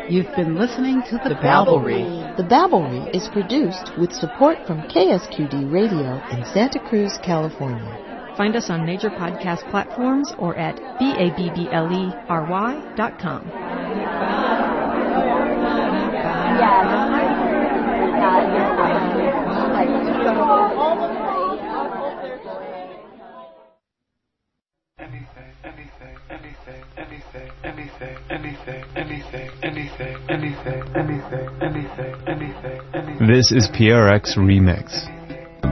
You've been listening to The Babblery. The Babblery is produced with support from KSQD Radio in Santa Cruz, California. Find us on major podcast platforms or at babblery.com. This is PRX Remix.